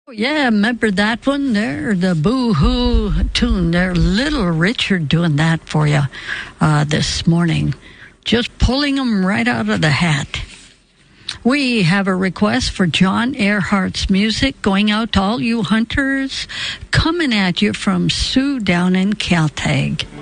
Yeah, remember that one there? The Boo-Hoo tune there. Little Richard doing that for you this morning. Just pulling them right out of the hat. We have a request for John Earhart's music going out to all you hunters, coming at you from Sue down in Caltag.